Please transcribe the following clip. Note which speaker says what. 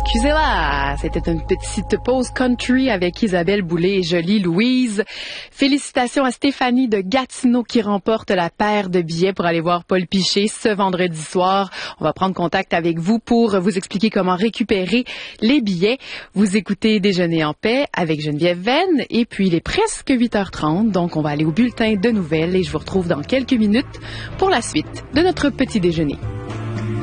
Speaker 1: Excusez-la, c'était une petite pause country avec Isabelle Boulay et Jolie Louise. Félicitations à Stéphanie de Gatineau qui remporte la paire de billets pour aller voir Paul Piché ce vendredi soir. On va prendre contact avec vous pour vous expliquer comment récupérer les billets. Vous écoutez Déjeuner en paix avec Geneviève Venn et puis il est presque 8h30, donc on va aller au bulletin de nouvelles et je vous retrouve dans quelques minutes pour la suite de notre petit déjeuner.